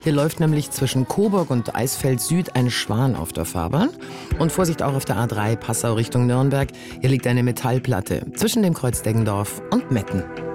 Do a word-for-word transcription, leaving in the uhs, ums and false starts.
Hier läuft nämlich zwischen Coburg und Eisfeld Süd ein Schwan auf der Fahrbahn. Und Vorsicht auch auf der A drei Passau Richtung Nürnberg. Hier liegt eine Metallplatte zwischen dem Kreuz Deggendorf und Metten.